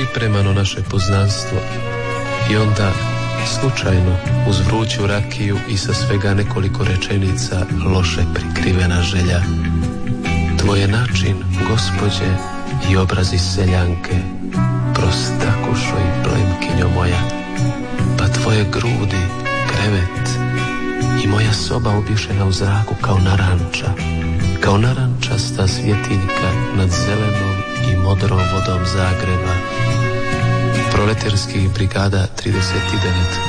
nepripremano naše poznanstvo i onda slučajno uz vruću rakiju i sa svega nekoliko rečenica loše prikrivena želja. Tvoj način, gospođe, i obrazi seljanke, prostakušo i plemkinjo moja, pa tvoje grudi, krevet i moja soba obješena u zraku kao narančasta svjetiljka nad zelenom i modrom vodom Zagreba. Proleterskih brigada 39